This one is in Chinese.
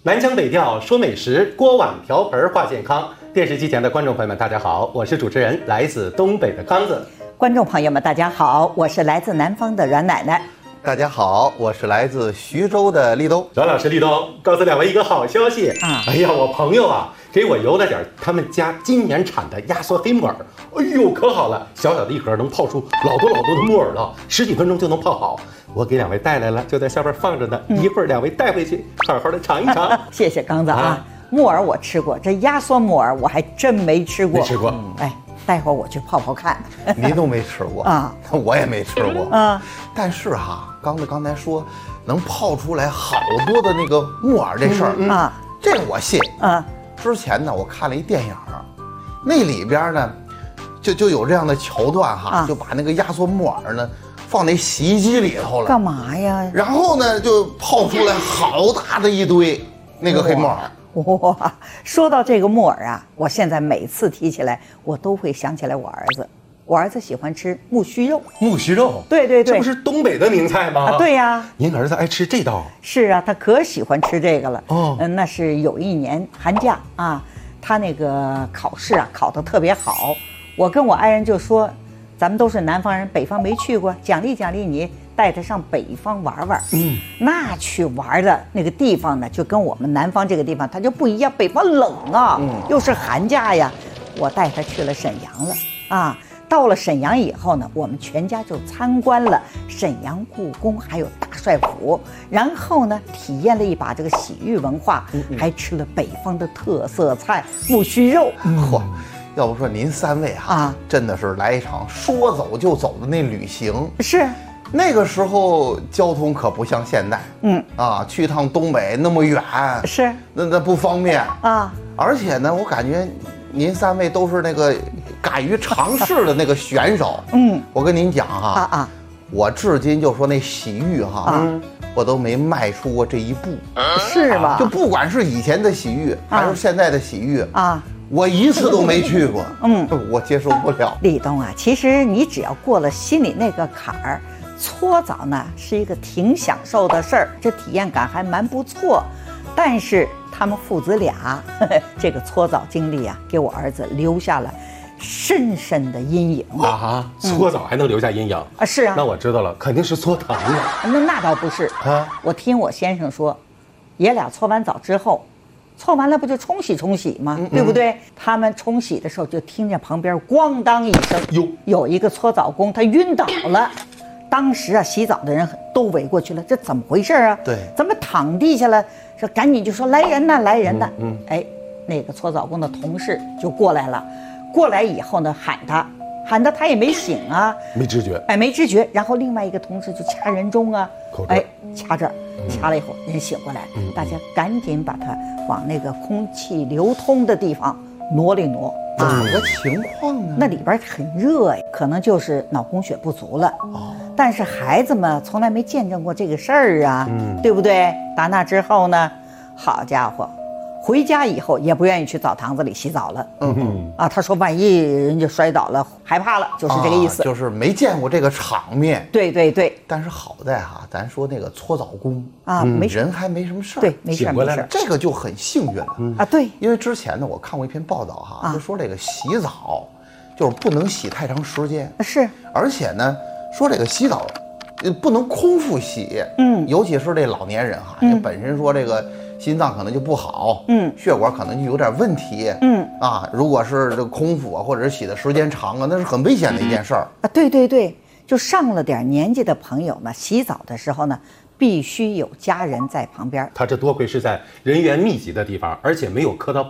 南腔北调说美食，锅碗瓢盆话健康。电视机前的观众朋友们，大家好，我是主持人，来自东北的刚子。 观众朋友们，大家好，我是来自南方的阮奶奶。 大家好，我是来自徐州的立冬。 阮老师，立冬，告诉两位一个好消息啊！ 哎呀，我朋友啊，给我邮了点他们家今年产的压缩黑木耳。哎呦，可好了，小小的一盒能泡出老多的木耳了，10几分钟就能泡好。我给两位带来了，就在下边放着呢，一会儿两位带回去，好好的尝一尝。 谢谢刚子啊，木耳我吃过，这压缩木耳我还真没吃过。 没吃过？ 哎，待会儿我去泡泡看。 您都没吃过啊？ 我也没吃过啊。 但是哈，刚才说能泡出来好多的那个木耳这事儿啊， 这个我信啊。 之前呢，我看了一电影，那里边呢就有这样的桥段哈，就把那个压缩木耳呢放那洗衣机里头了。 干嘛呀？ 然后呢，就泡出来好大的一堆那个黑木耳。 哇，说到这个木耳啊，我现在每次提起来，我都会想起来我儿子。我儿子喜欢吃木须肉。 木须肉？ 对对对， 这不是东北的名菜吗？ 啊，对呀。 您儿子爱吃这道？ 是啊，他可喜欢吃这个了。 哦， 那是有一年寒假啊，他那个考试啊考得特别好，我跟我爱人就说，咱们都是南方人，北方没去过，奖励奖励你，带他上北方玩玩。那去玩的那个地方呢，就跟我们南方这个地方它就不一样，北方冷啊，又是寒假呀，我带他去了沈阳了啊。到了沈阳以后呢，我们全家就参观了沈阳故宫，还有大帅府，然后呢，体验了一把这个洗浴文化，还吃了北方的特色菜木须肉。 嚯！要不说您三位啊，真的是来一场说走就走的那旅行。 是， 那个时候交通可不像现在，去一趟东北那么远， 是， 那不方便啊。 而且呢，我感觉您三位都是那个敢于尝试的那个选手。我跟您讲哈，我至今就说那洗浴哈，我都没迈出过这一步， 是吧？ 就不管是以前的洗浴还是现在的洗浴啊。 我一次都没去过，我接受不了。 立冬啊，其实你只要过了心里那个坎儿，搓澡呢是一个挺享受的事儿，这体验感还蛮不错。但是他们父子俩这个搓澡经历啊，给我儿子留下了深深的阴影啊！搓澡还能留下阴影啊？是啊。 那我知道了，肯定是搓疼了。 那倒不是啊，我听我先生说，爷俩搓完澡之后。搓完了不就冲洗吗？对不对？他们冲洗的时候就听见旁边咣当一声，有一个搓澡工他晕倒了。当时啊，洗澡的人都围过去了，这怎么回事啊？ 对， 怎么躺地下了？说赶紧就说来人呐，来人呐！哎，那个搓澡工的同事就过来了，过来以后呢，喊他也没醒啊， 没知觉， 没知觉。然后另外一个同事就掐人中啊，掐这儿，掐了以后人醒过来，大家赶紧把他往那个空气流通的地方挪了挪。 怎么个情况呢？ 那里边很热呀，可能就是脑供血不足了。但是孩子们从来没见证过这个事儿啊，对不对？打那之后呢，好家伙！回家以后也不愿意去澡堂子里洗澡了。他说万一人家摔倒了，害怕了，就是这个意思。 就是没见过这个场面。 对对对。 但是好在哈，咱说那个搓澡工啊， 人还没什么事儿。 对，没事没事。 这个就很幸运了啊。对， 因为之前呢，我看过一篇报道哈，就说这个洗澡就是不能洗太长时间。 是。而且呢，说这个洗澡不能空腹洗。尤其是这老年人哈，本身说这个。心脏可能就不好，血管可能就有点问题，如果是这空腹啊，或者是洗的时间长啊，那是很危险的一件事儿啊。对对对，就上了点年纪的朋友呢，洗澡的时候呢，必须有家人在旁边。 他这多亏是在人员密集的地方，而且没有磕到